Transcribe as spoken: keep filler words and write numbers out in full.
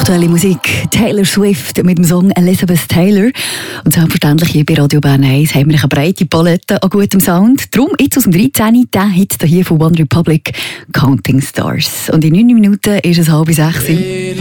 aktuelle Musik. Taylor Swift mit dem Song Elizabeth Taylor. Und selbstverständlich hier bei Radio Bern eins haben wir eine breite Palette an gutem Sound. Darum jetzt aus dem dreizehn der Hit hier von One Republic, Counting Stars. Und in neun Minuten ist es halb sechs.